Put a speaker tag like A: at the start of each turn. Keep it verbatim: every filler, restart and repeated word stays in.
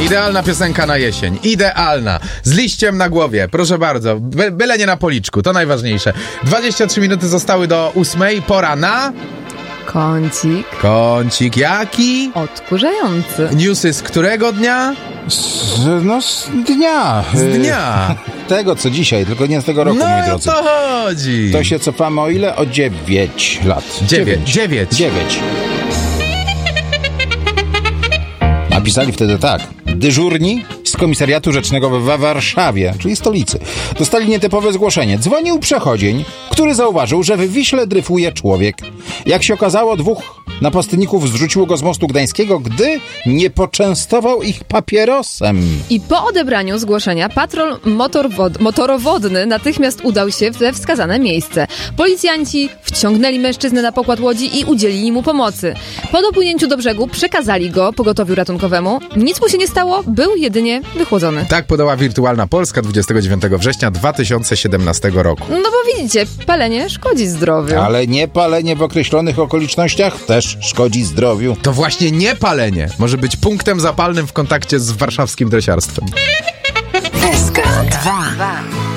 A: Idealna piosenka na jesień. Idealna. Z liściem na głowie. Proszę bardzo. By, byle nie na policzku. To najważniejsze. dwadzieścia trzy minuty zostały do ósmej. Pora na...
B: Kącik.
A: Kącik jaki?
B: Odkurzający.
A: Newsy z którego dnia?
C: Z, no z dnia.
A: Z dnia.
C: Tego, co dzisiaj, tylko nie z tego roku,
A: no
C: moi drodzy.
A: No o to chodzi.
C: To się cofamy o ile? O dziewięć lat.
A: Dziewięć. Dziewięć.
C: Dziewięć. Napisali wtedy tak. Dyżurni z Komisariatu Rzecznego w Warszawie, czyli stolicy, dostali nietypowe zgłoszenie. Dzwonił przechodzień, który zauważył, że w Wiśle dryfuje człowiek. Jak się okazało, dwóch napastników zrzuciło go z mostu gdańskiego, gdy nie poczęstował ich papierosem.
B: I po odebraniu zgłoszenia patrol motorwod- motorowodny natychmiast udał się we wskazane miejsce. Policjanci wciągnęli mężczyznę na pokład łodzi i udzielili mu pomocy. Po dopłynięciu do brzegu przekazali go pogotowiu ratunkowemu. Nic mu się nie stało, był jedynie wychłodzony.
A: Tak podała Wirtualna Polska dwudziestego dziewiątego września dwa tysiące siedemnastego roku.
B: No bo widzicie, palenie szkodzi zdrowiu.
C: Ale nie palenie w określonych okolicznościach też szkodzi zdrowiu.
A: To właśnie nie palenie może być punktem zapalnym w kontakcie z warszawskim dresiarstwem.
D: S K dwa.